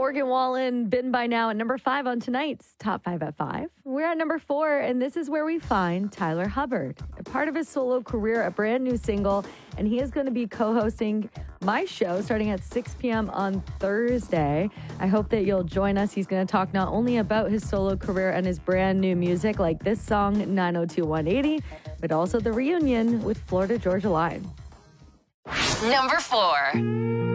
Morgan Wallen, Been By Now at number 5 on tonight's Top 5 at 5. We're at number 4, and this is where we find Tyler Hubbard. A part of his solo career, a brand new single, and he is going to be co-hosting my show starting at 6 p.m. on Thursday. I hope that you'll join us. He's going to talk not only about his solo career and his brand new music like this song, 902-180, but also the reunion with Florida Georgia Line. Number 4.